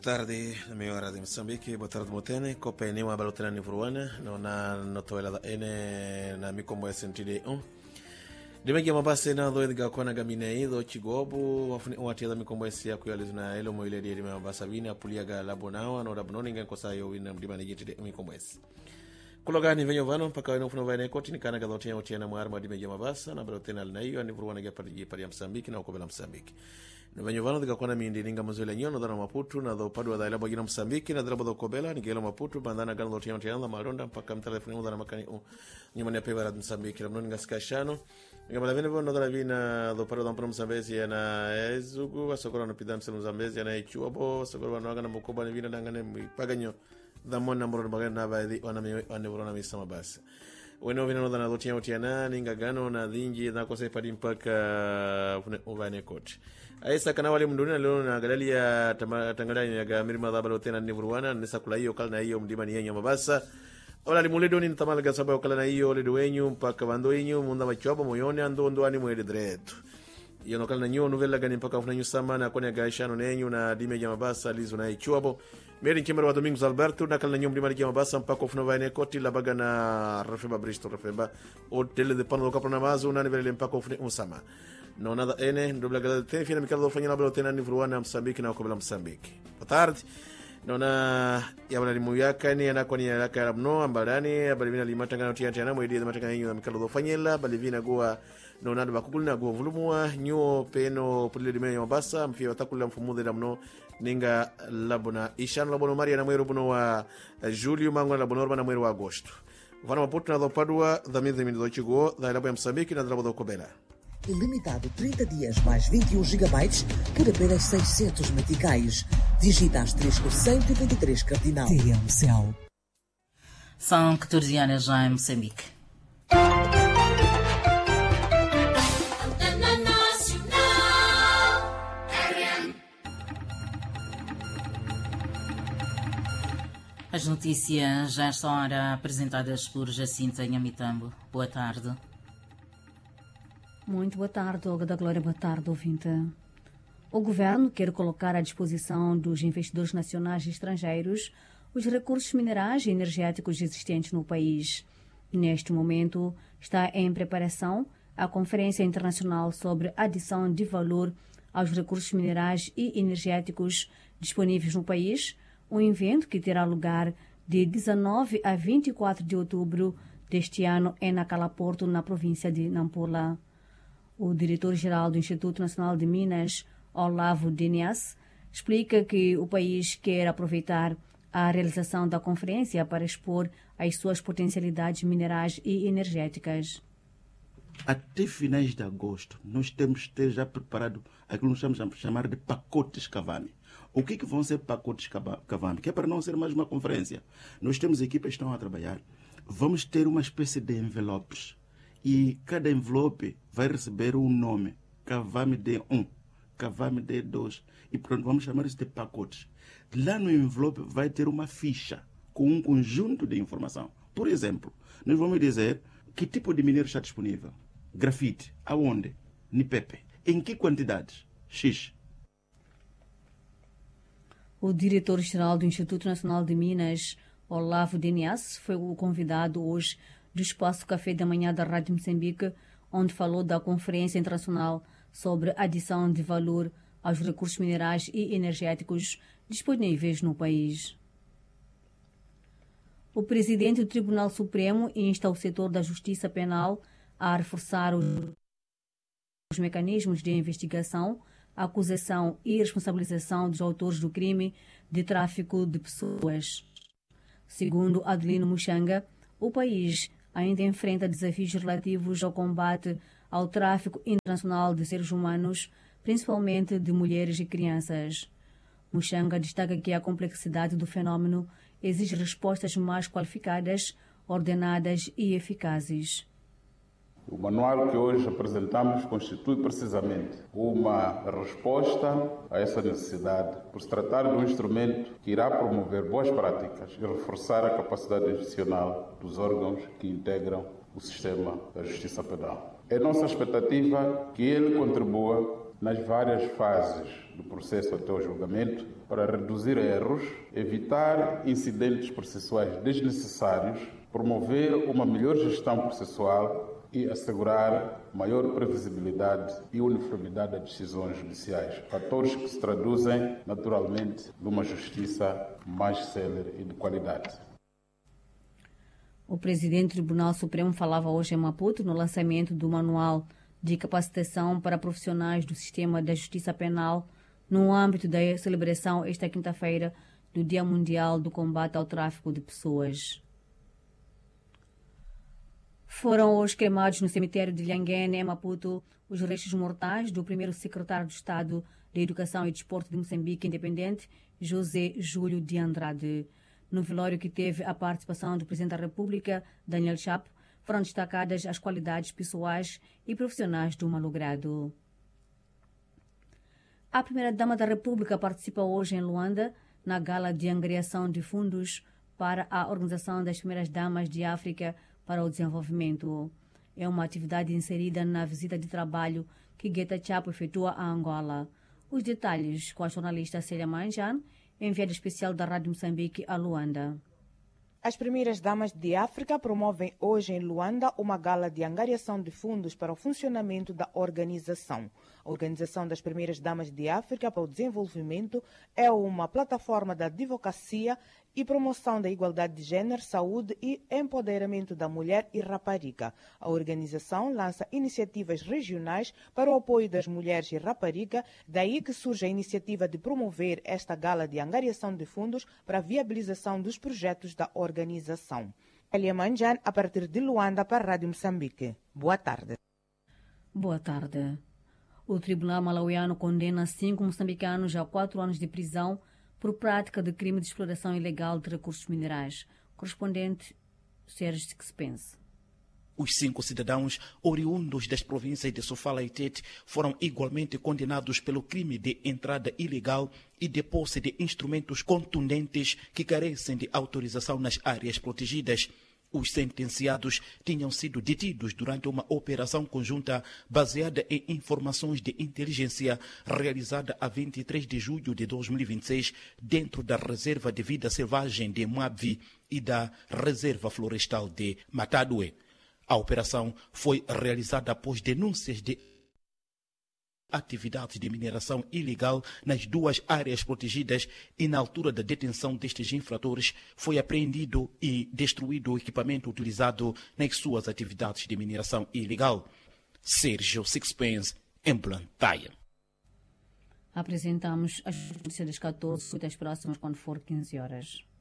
tarde, na meia hora de Moçambique, boa tarde, Motene, copa enema balotena nivuruana, na notoela da ene, na mikombo ya sentide Dimegi mabase na dho edga kwana gamine idho chigobu wafuni watia da mikombo ya kuyalizu na elo mo ile di mabasa vina puliaga labonawa no rabnoni ngen kosayo wina mdima nijiti mikombo esi. Kulogani venyo vano mpaka weno funo vaene koti ni kana gadhotia utiana muarma dimegi mabasa na balotena alinayo ni vuruana gapari ya Msambiki na ukobela Msambiki. Venyo vano dhiga kwana miindi ninga mazwele nyono dhana Maputu na dho padwa dha ilabo gina Msambiki na dhirabo dho kobela ni gelo Maputu bandana gana dhotia utiana malonda mpaka mtelefoni udhana makani nyumani ya pewa rad Msambiki na mnoni nga skashano Ngama vile vile ndo vina do paro dampro Msambezi na ezugu wasokora no pidam selu Msambezi na ichuabo wasokora wanaga na mkoba ni vina dangane paganyo dhamon na moro bagana na baadhi wana misama basi weno vina ndo na dotia utiana ninga gano na dhinji na kose padi mpaka uvane coach aisa kana wale mndoni leo na galali ya tangalani ya mirima dhabalo tena ni vuruana nisa kula hiyo kala na hiyo mdima ni yenye mabasa Ola limuledo ni ntamalaga sababu kala na hiyo ledo wenyu mpaka bando wenyu munda machoba moyoni ando ani mwele dretu. Iyo no kala na nyo novela gani mpaka ufuna nyusama na kone gaishano nenyu na dime ya mabasa lizo na ichuabo. Meri nkimero wa Domingos Alberto na kala na nyo mdima ya mabasa mpaka ufuna vaine koti la baga na Rafeba Bristo Rafeba hotel de pano kapro na mazu na nivele mpaka ufuna usama. No nada ene ndobla gala te fina mikalo fanya na tena ni Vuruana Msambiki na ukobela Msambiki. Patardi Nona yabana limu yakani anako ni yaka rabno ambalani balivina limatanga notiana mwedi de matanga yenyu mikalo do fanyela balivina goa nona bakukulina go volumua nyo peno pulile dimenyo mabasa mfia watakula mfumude rabno ninga labona ishan labono maria na mwero buno wa Julio mango labono orba na mwero wa agosto vana Maputo na do padua dhamidhi do chigo da labo ya Msambiki na labo do kobela Ilimitado 30 dias mais 21 GB por apenas 600 meticais. Digita asterisco 123 cardinal. TMCL. São 14 anos já em Moçambique. As notícias já estão ora apresentadas por Jacinta Nhamitambo. Boa tarde. Muito boa tarde, Olga da Glória. Boa tarde, ouvinte. O Governo quer colocar à disposição dos investidores nacionais e estrangeiros os recursos minerais e energéticos existentes no país. Neste momento, está em preparação a Conferência Internacional sobre Adição de Valor aos Recursos Minerais e Energéticos disponíveis no país, um evento que terá lugar de 19 a 24 de outubro deste ano em Nacala Porto, na província de Nampula. O diretor-geral do Instituto Nacional de Minas, Olavo Denias, explica que o país quer aproveitar a realização da conferência para expor as suas potencialidades minerais e energéticas. Até finais de agosto, nós temos que ter já preparado aquilo que nós chamamos de chamar de pacotes Cavame. O que vão ser pacotes Cavame? Que é para não ser mais uma conferência. Nós temos equipas que estão a trabalhar. Vamos ter uma espécie de envelopes. E cada envelope vai receber um nome. Cavame D1, Cavame D2. E pronto, vamos chamar isso de pacotes. Lá no envelope vai ter uma ficha com um conjunto de informação. Por exemplo, nós vamos dizer que tipo de minério está disponível. Grafite, aonde? Nipepe. Em que quantidades? X. O diretor-geral do Instituto Nacional de Minas, Olavo Denias, foi o convidado hoje do Espaço Café da Manhã da Rádio Moçambique, onde falou da Conferência Internacional sobre Adição de Valor aos Recursos Minerais e Energéticos disponíveis no país. O presidente do Tribunal Supremo insta o setor da Justiça Penal a reforçar os mecanismos de investigação, acusação e responsabilização dos autores do crime de tráfico de pessoas. Segundo Adelino Muxanga, o país ainda enfrenta desafios relativos ao combate ao tráfico internacional de seres humanos, principalmente de mulheres e crianças. Muxanga destaca que a complexidade do fenômeno exige respostas mais qualificadas, ordenadas e eficazes. O manual que hoje apresentamos constitui precisamente uma resposta a essa necessidade, por se tratar de um instrumento que irá promover boas práticas e reforçar a capacidade institucional dos órgãos que integram o sistema da justiça penal. É nossa expectativa que ele contribua nas várias fases do processo até o julgamento para reduzir erros, evitar incidentes processuais desnecessários, promover uma melhor gestão processual e assegurar maior previsibilidade e uniformidade das decisões judiciais. Fatores que se traduzem, naturalmente, numa justiça mais célere e de qualidade. O presidente do Tribunal Supremo falava hoje em Maputo no lançamento do Manual de Capacitação para Profissionais do Sistema da Justiça Penal no âmbito da celebração esta quinta-feira do Dia Mundial do Combate ao Tráfico de Pessoas. Foram hoje cremados no cemitério de Lhanguene, em Maputo, os restos mortais do primeiro secretário de Estado da Educação e Desporto de Moçambique independente, José Júlio de Andrade. No velório que teve a participação do Presidente da República, Daniel Chapo, foram destacadas as qualidades pessoais e profissionais do malogrado. A Primeira-Dama da República participa hoje em Luanda na gala de angariação de fundos para a Organização das Primeiras Damas de África para o Desenvolvimento. É uma atividade inserida na visita de trabalho que Guetta Chapo efetua a Angola. Os detalhes com a jornalista Célia Manjan, enviada especial da Rádio Moçambique a Luanda. As Primeiras Damas de África promovem hoje em Luanda uma gala de angariação de fundos para o funcionamento da organização. A Organização das Primeiras Damas de África para o Desenvolvimento é uma plataforma de advocacia e promoção da igualdade de gênero, saúde e empoderamento da mulher e rapariga. A organização lança iniciativas regionais para o apoio das mulheres e rapariga, daí que surge a iniciativa de promover esta gala de angariação de fundos para a viabilização dos projetos da organização. Elia Manjan, a partir de Luanda, para a Rádio Moçambique. Boa tarde. Boa tarde. O Tribunal Malauiano condena 5 moçambicanos a 4 anos de prisão por prática de crime de exploração ilegal de recursos minerais. Correspondente Sérgio Sixpence. Os 5 cidadãos oriundos das províncias de Sofala e Tete foram igualmente condenados pelo crime de entrada ilegal e de posse de instrumentos contundentes que carecem de autorização nas áreas protegidas. Os sentenciados tinham sido detidos durante uma operação conjunta baseada em informações de inteligência realizada a 23 de julho de 2026 dentro da Reserva de Vida Selvagem de Moabi e da Reserva Florestal de Matadue. A operação foi realizada após denúncias de atividades de mineração ilegal nas 2 áreas protegidas e na altura da detenção destes infratores foi apreendido e destruído o equipamento utilizado nas suas atividades de mineração ilegal. Sérgio Sixpence, em Blantyre. Apresentamos as notícias das 14 das próximas quando for 15 horas.